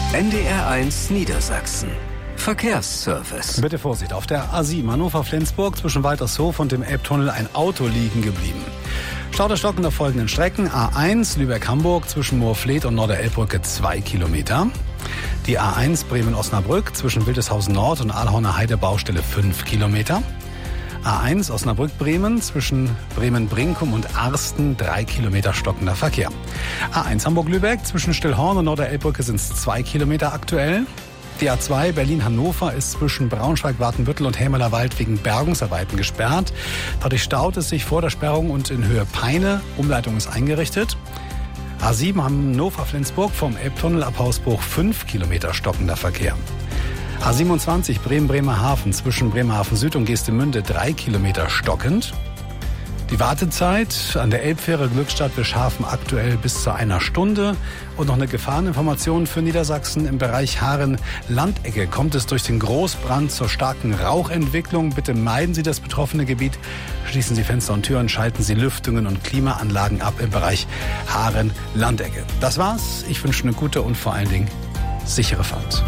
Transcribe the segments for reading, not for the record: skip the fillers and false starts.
NDR1 Niedersachsen. Verkehrsservice. Bitte Vorsicht, auf der A7 Hannover-Flensburg zwischen Waltershof und dem Elbtunnel ein Auto liegen geblieben. Stau der Stocken auf folgenden Strecken. A1 Lübeck-Hamburg zwischen Moorfleet und Norderelbbrücke 2 Kilometer. Die A1 Bremen-Osnabrück zwischen Wildeshausen Nord und Aalhorner Heide Baustelle 5 Kilometer. A1 Osnabrück-Bremen zwischen Bremen-Brinkum und Arsten 3 Kilometer stockender Verkehr. A1 Hamburg-Lübeck zwischen Stillhorn und Norderelbbrücke sind es 2 Kilometer aktuell. Die A2 Berlin-Hannover ist zwischen Braunschweig-Wartenbüttel und Helmerlerwald wegen Bergungsarbeiten gesperrt. Dadurch staut es sich vor der Sperrung und in Höhe Peine. Umleitung ist eingerichtet. A7 Hannover-Flensburg vom Elbtunnel ab Hausbruch 5 Kilometer stockender Verkehr. A27 Bremen-Bremerhaven zwischen Bremerhaven Süd und Geestemünde 3 Kilometer stockend. Die Wartezeit an der Elbfähre Glückstadt-Bischhafen aktuell bis zu 1 Stunde. Und noch eine Gefahreninformation für Niedersachsen. Im Bereich Haaren-Landecke kommt es durch den Großbrand zur starken Rauchentwicklung. Bitte meiden Sie das betroffene Gebiet. Schließen Sie Fenster und Türen, schalten Sie Lüftungen und Klimaanlagen ab im Bereich Haaren-Landecke. Das war's. Ich wünsche eine gute und vor allen Dingen sichere Fahrt.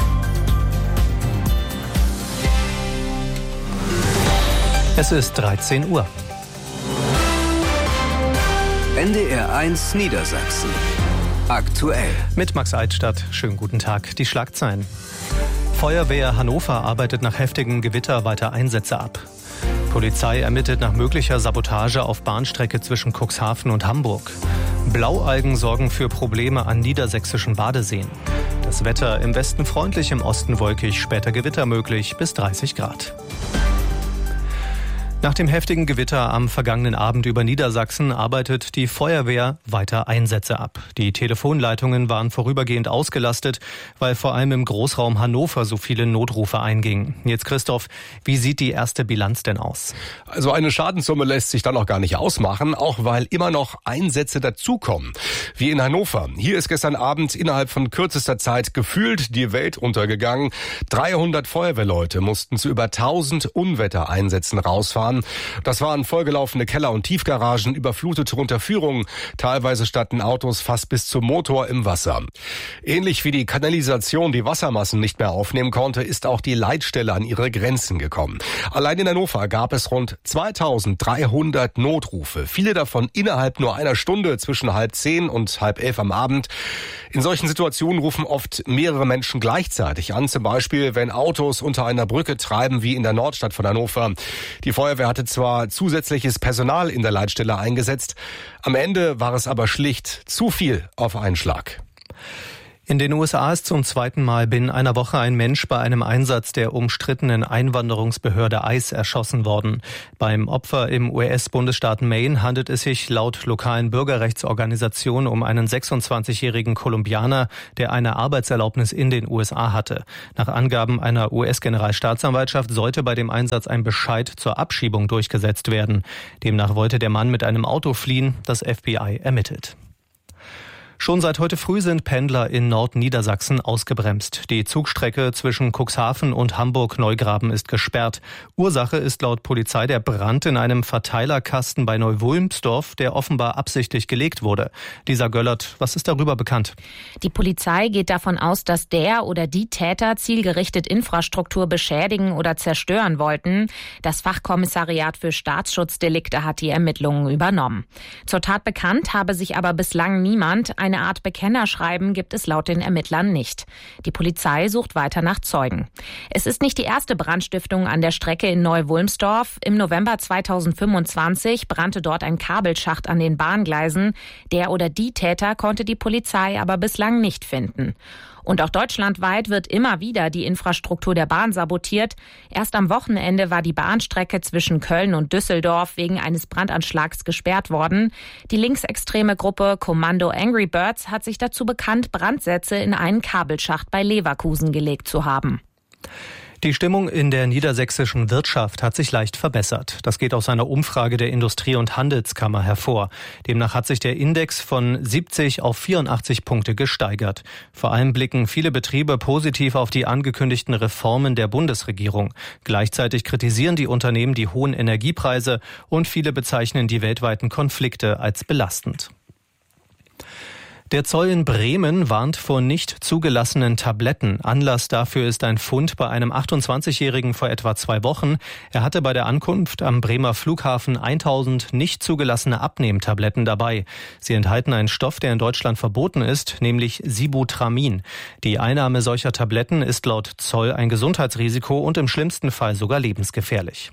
Es ist 13 Uhr. NDR1 Niedersachsen. Aktuell. Mit Max Eitstadt. Schönen guten Tag. Die Schlagzeilen. Feuerwehr Hannover arbeitet nach heftigem Gewitter weiter Einsätze ab. Polizei ermittelt nach möglicher Sabotage auf Bahnstrecke zwischen Cuxhaven und Hamburg. Blaualgen sorgen für Probleme an niedersächsischen Badeseen. Das Wetter im Westen freundlich, im Osten wolkig, später Gewitter möglich bis 30 Grad. Nach dem heftigen Gewitter am vergangenen Abend über Niedersachsen arbeitet die Feuerwehr weiter Einsätze ab. Die Telefonleitungen waren vorübergehend ausgelastet, weil vor allem im Großraum Hannover so viele Notrufe eingingen. Jetzt Christoph, wie sieht die erste Bilanz denn aus? Also eine Schadenssumme lässt sich dann auch gar nicht ausmachen, auch weil immer noch Einsätze dazukommen. Wie in Hannover. Hier ist gestern Abend innerhalb von kürzester Zeit gefühlt die Welt untergegangen. 300 Feuerwehrleute mussten zu über 1000 Unwettereinsätzen rausfahren. Das waren vollgelaufene Keller- und Tiefgaragen, überflutete Unterführungen. Teilweise standen Autos fast bis zum Motor im Wasser. Ähnlich wie die Kanalisation die Wassermassen nicht mehr aufnehmen konnte, ist auch die Leitstelle an ihre Grenzen gekommen. Allein in Hannover gab es rund 2300 Notrufe. Viele davon innerhalb nur einer Stunde zwischen 10:30 und 10:30 am Abend. In solchen Situationen rufen oft mehrere Menschen gleichzeitig an. Zum Beispiel, wenn Autos unter einer Brücke treiben, wie in der Nordstadt von Hannover. Die Feuerwehr hatte zwar zusätzliches Personal in der Leitstelle eingesetzt, am Ende war es aber schlicht zu viel auf einen Schlag. In den USA ist zum zweiten Mal binnen einer Woche ein Mensch bei einem Einsatz der umstrittenen Einwanderungsbehörde ICE erschossen worden. Beim Opfer im US-Bundesstaat Maine handelt es sich laut lokalen Bürgerrechtsorganisationen um einen 26-jährigen Kolumbianer, der eine Arbeitserlaubnis in den USA hatte. Nach Angaben einer US-Generalstaatsanwaltschaft sollte bei dem Einsatz ein Bescheid zur Abschiebung durchgesetzt werden. Demnach wollte der Mann mit einem Auto fliehen. Das FBI ermittelt. Schon seit heute früh sind Pendler in Nordniedersachsen ausgebremst. Die Zugstrecke zwischen Cuxhaven und Hamburg-Neugraben ist gesperrt. Ursache ist laut Polizei der Brand in einem Verteilerkasten bei Neu-Wulmsdorf, der offenbar absichtlich gelegt wurde. Lisa Göllert, was ist darüber bekannt? Die Polizei geht davon aus, dass der oder die Täter zielgerichtet Infrastruktur beschädigen oder zerstören wollten. Das Fachkommissariat für Staatsschutzdelikte hat die Ermittlungen übernommen. Zur Tat bekannt habe sich aber bislang niemand. Eine Art Bekennerschreiben gibt es laut den Ermittlern nicht. Die Polizei sucht weiter nach Zeugen. Es ist nicht die erste Brandstiftung an der Strecke in Neu-Wulmsdorf. Im November 2025 brannte dort ein Kabelschacht an den Bahngleisen. Der oder die Täter konnte die Polizei aber bislang nicht finden. Und auch deutschlandweit wird immer wieder die Infrastruktur der Bahn sabotiert. Erst am Wochenende war die Bahnstrecke zwischen Köln und Düsseldorf wegen eines Brandanschlags gesperrt worden. Die linksextreme Gruppe Kommando Angry Birds hat sich dazu bekannt, Brandsätze in einen Kabelschacht bei Leverkusen gelegt zu haben. Die Stimmung in der niedersächsischen Wirtschaft hat sich leicht verbessert. Das geht aus einer Umfrage der Industrie- und Handelskammer hervor. Demnach hat sich der Index von 70 auf 84 Punkte gesteigert. Vor allem blicken viele Betriebe positiv auf die angekündigten Reformen der Bundesregierung. Gleichzeitig kritisieren die Unternehmen die hohen Energiepreise und viele bezeichnen die weltweiten Konflikte als belastend. Der Zoll in Bremen warnt vor nicht zugelassenen Tabletten. Anlass dafür ist ein Fund bei einem 28-Jährigen vor etwa 2 Wochen. Er hatte bei der Ankunft am Bremer Flughafen 1000 nicht zugelassene Abnehmtabletten dabei. Sie enthalten einen Stoff, der in Deutschland verboten ist, nämlich Sibutramin. Die Einnahme solcher Tabletten ist laut Zoll ein Gesundheitsrisiko und im schlimmsten Fall sogar lebensgefährlich.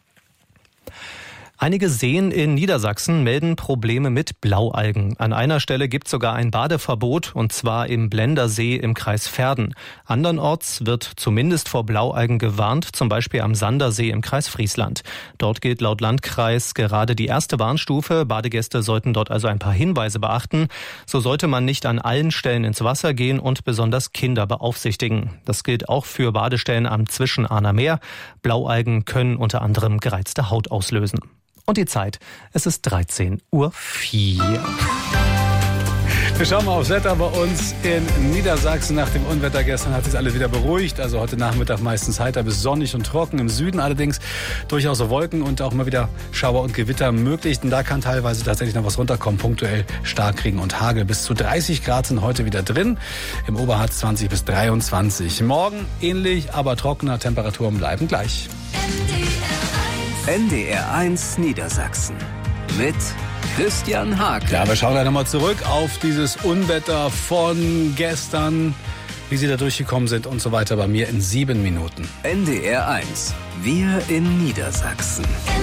Einige Seen in Niedersachsen melden Probleme mit Blaualgen. An einer Stelle gibt es sogar ein Badeverbot, und zwar im Blendersee im Kreis Verden. Andernorts wird zumindest vor Blaualgen gewarnt, zum Beispiel am Sandersee im Kreis Friesland. Dort gilt laut Landkreis gerade die erste Warnstufe. Badegäste sollten dort also ein paar Hinweise beachten. So sollte man nicht an allen Stellen ins Wasser gehen und besonders Kinder beaufsichtigen. Das gilt auch für Badestellen am Zwischenahner Meer. Blaualgen können unter anderem gereizte Haut auslösen. Und die Zeit, es ist 13:04 Uhr. Wir schauen mal aufs Wetter bei uns in Niedersachsen. Nach dem Unwetter gestern hat sich alles wieder beruhigt. Also heute Nachmittag meistens heiter bis sonnig und trocken. Im Süden allerdings durchaus so Wolken und auch mal wieder Schauer und Gewitter möglich. Denn da kann teilweise tatsächlich noch was runterkommen. Punktuell Starkregen und Hagel. Bis zu 30 Grad sind heute wieder drin. Im Oberharz 20 bis 23. Morgen ähnlich, aber trockener. Temperaturen bleiben gleich. NDR1 Niedersachsen mit Christian Hake. Ja, wir schauen gleich nochmal zurück auf dieses Unwetter von gestern, wie Sie da durchgekommen sind und so weiter bei mir in 7 Minuten. NDR1, wir in Niedersachsen.